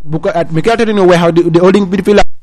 Because at Mikhail Antonio Warehouse, the holding people